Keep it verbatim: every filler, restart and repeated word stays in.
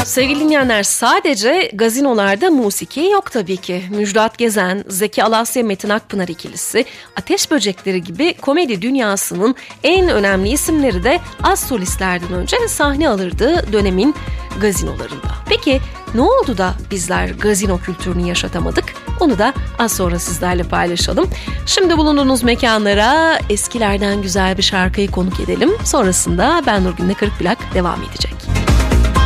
Sevgili dinleyenler, sadece gazinolarda musiki yok tabii ki. Müjdat Gezen, Zeki Alasya, Metin Akpınar ikilisi, Ateş Böcekleri gibi komedi dünyasının en önemli isimleri de az solistlerden önce sahne alırdı dönemin gazinolarında. Peki ne oldu da bizler gazino kültürünü yaşatamadık? Onu da az sonra sizlerle paylaşalım. Şimdi bulunduğunuz mekanlara eskilerden güzel bir şarkıyı konuk edelim. Sonrasında Ben Nurgül'le Kırık Plak devam edecek.